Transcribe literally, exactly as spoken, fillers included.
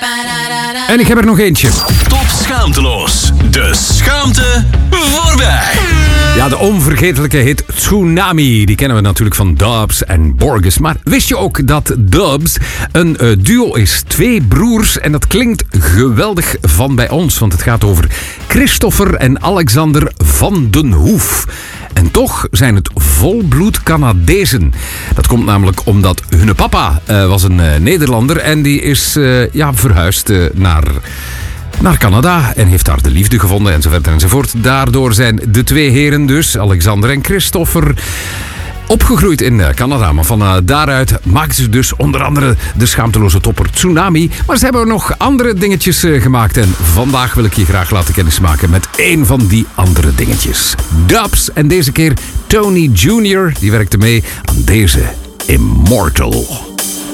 En ik heb er nog eentje. Top schaamteloos. De schaamte voorbij. Ja, de onvergetelijke hit Tsunami. Die kennen we natuurlijk van Dubs en Borges. Maar wist je ook dat Dubs een uh, duo is? Twee broers. En dat klinkt geweldig van bij ons. Want het gaat over Christopher en Alexander van den Hoef. En toch zijn het volbloed Canadezen. Dat komt namelijk omdat hun papa uh, was een uh, Nederlander. En die is uh, ja, verhuisd uh, naar... naar Canada en heeft daar de liefde gevonden enzovoort enzovoort. Daardoor zijn de twee heren dus, Alexander en Christopher, opgegroeid in Canada. Maar van uh, daaruit maakten ze dus onder andere de schaamteloze topper Tsunami. Maar ze hebben nog andere dingetjes uh, gemaakt. En vandaag wil ik je graag laten kennismaken met één van die andere dingetjes. Dubs en deze keer Tony junior Die werkte mee aan deze Immortal.